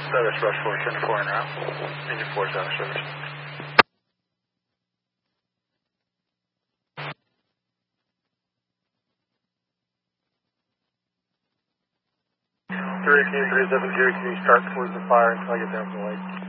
Status Rush 4, 10-4 en route. Engine 4 is out of service. 318, 370, can you start towards the fire until I get down to the lake?